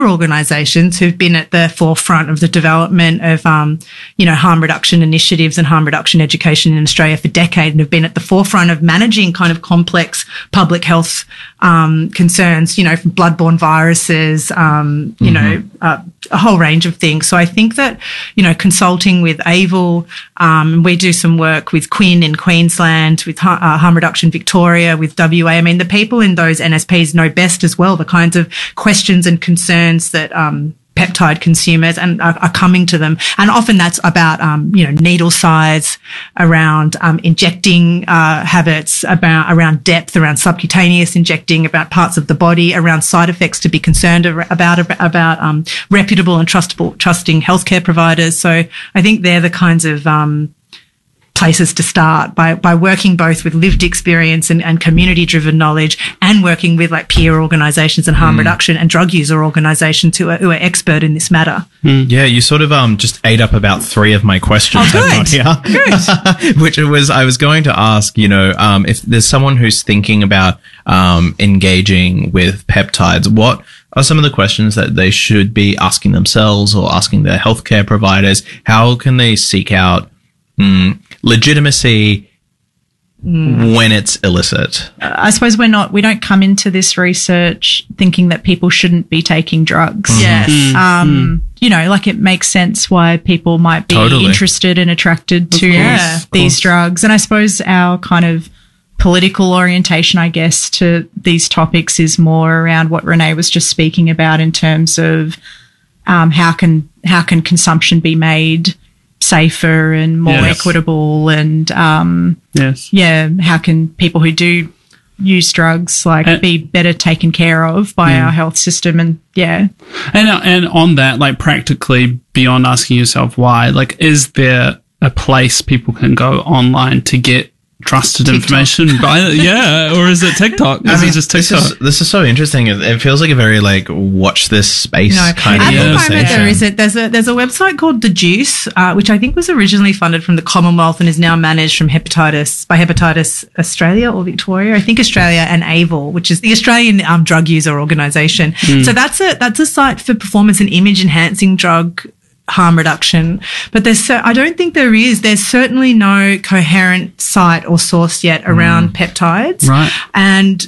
organisations who've been at the forefront of the development of, harm reduction initiatives and harm reduction education in Australia for decades, and have been at the forefront of managing kind of complex public health concerns, from bloodborne viruses, a whole range of things. So I think that, consulting with AVIL, we do some work with Quinn in Queensland, with Harm Reduction Victoria, with WA. I mean, the people in those NSPs know best as well the kinds of questions and concerns that peptide consumers and are coming to them. And often that's about, needle size, around injecting habits, around depth, around subcutaneous injecting, about parts of the body, around side effects to be concerned about reputable and trusting healthcare providers. So I think they're the kinds of places to start, by working both with lived experience and community-driven knowledge, and working with like peer organisations and harm reduction and drug user organisations who are expert in this matter. Yeah, you sort of just ate up about 3 of my questions. Oh, good. Good. Which was, I was going to ask, if there's someone who's thinking about engaging with peptides, what are some of the questions that they should be asking themselves or asking their healthcare providers? How can they seek out legitimacy when it's illicit? I suppose we don't come into this research thinking that people shouldn't be taking drugs. Yes. It makes sense why people might be interested and attracted to these drugs. And I suppose our kind of political orientation, I guess, to these topics is more around what Renee was just speaking about in terms of how can consumption be made safer and more equitable, and how can people who do use drugs be better taken care of by our health system, and on that, practically, beyond asking yourself why, is there a place people can go online to get trusted information or is it TikTok? Is it just TikTok? This is so interesting. It feels like a very watch this space kind of conversation. At the moment there's a website called The Juice, which I think was originally funded from the Commonwealth and is now managed from Hepatitis Australia or Victoria. I think Australia, and AVIL, which is the Australian drug user organisation. So that's a site for performance and image enhancing drug harm reduction, but I don't think there's certainly no coherent site or source yet around peptides. Right. And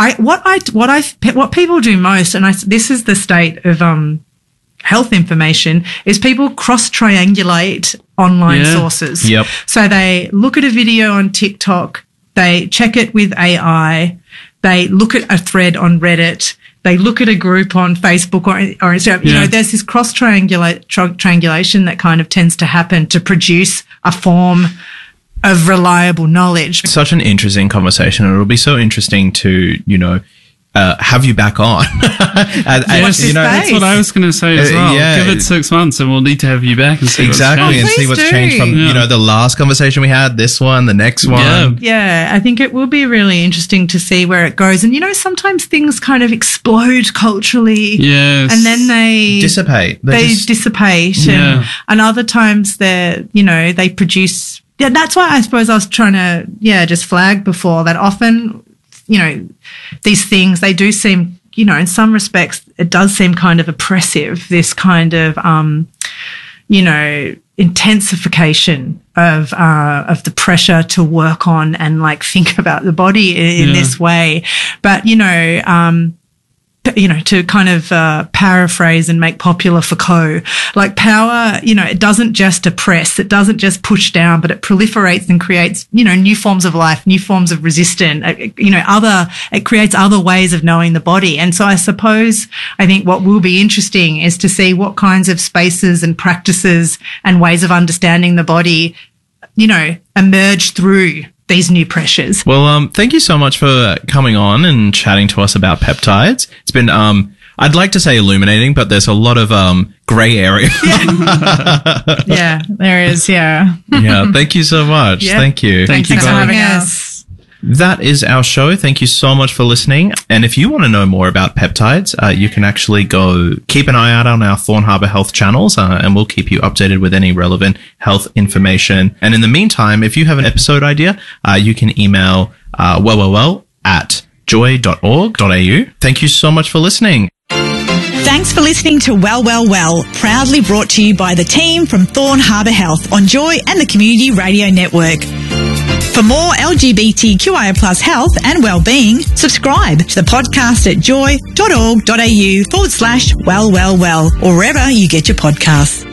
what people do most, and this is the state of health information, is people cross-triangulate online sources. Yep. So they look at a video on TikTok, they check it with AI, they look at a thread on Reddit, they look at a group on Facebook or Instagram. There's this triangulation that kind of tends to happen to produce a form of reliable knowledge. Such an interesting conversation. It'll be so interesting to, have you back on. That's what I was going to say as well. Give it 6 months and we'll need to have you back and see what's changed. And see what's changed from, the last conversation we had, this one, the next one. Yeah, I think it will be really interesting to see where it goes. And, sometimes things kind of explode culturally. Yes. And then they dissipate. They dissipate. And other times they produce. Yeah, that's why I suppose I was trying to, just flag before that often, these things, they do seem, in some respects, it does seem kind of oppressive, this kind of, intensification of the pressure to work on and think about the body in this way. But, to kind of paraphrase and make popular Foucault, power, it doesn't just oppress, it doesn't just push down, but it proliferates and creates, new forms of life, new forms of resistance, it creates other ways of knowing the body. And so I think what will be interesting is to see what kinds of spaces and practices and ways of understanding the body, emerge through these new pressures. Well, thank you so much for coming on and chatting to us about peptides. It's been, I'd like to say illuminating, but there's a lot of grey area. Yeah, there is, Yeah, thank you so much. Yeah. Thank you. Thanks for having us. That is our show. Thank you so much for listening. And if you want to know more about peptides, you can actually go keep an eye out on our Thorn Harbour Health channels, and we'll keep you updated with any relevant health information. And in the meantime, if you have an episode idea, you can email well@joy.org.au. Thank you so much for listening. Thanks for listening to Well, Well, Well, proudly brought to you by the team from Thorn Harbour Health on Joy and the Community Radio Network. For more LGBTQIA+ health and wellbeing, subscribe to the podcast at joy.org.au/wellwellwell or wherever you get your podcasts.